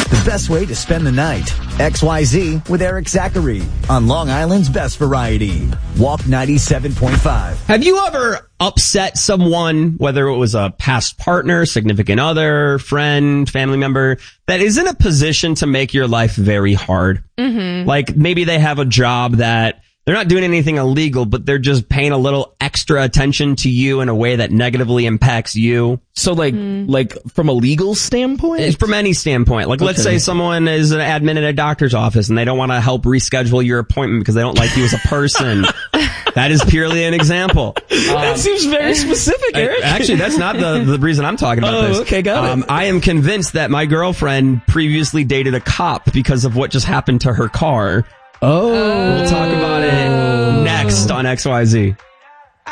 The best way to spend the night. XYZ with Eric Zachary on Long Island's Best Variety. Walk 97.5. Have you ever upset someone, whether it was a past partner, significant other, friend, family member, that is in a position to make your life very hard? Mm-hmm. Like maybe they have a job that they're not doing anything illegal, but they're just paying a little extra attention to you in a way that negatively impacts you. So like from a legal standpoint? It's from any standpoint. Like let's say someone is an admin at a doctor's office and they don't want to help reschedule your appointment because they don't like you as a person. That is purely an example. That seems very specific, Eric. Actually, that's not the reason I'm talking about this. Okay, got it. I am convinced that my girlfriend previously dated a cop because of what just happened to her car. Oh. We'll talk about it next on XYZ.